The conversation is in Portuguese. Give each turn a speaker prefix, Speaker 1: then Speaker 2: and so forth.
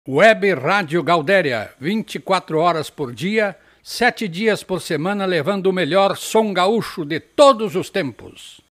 Speaker 1: Web Rádio Gaudéria, 24 horas por dia, 7 dias por semana, levando o melhor som gaúcho de todos os tempos.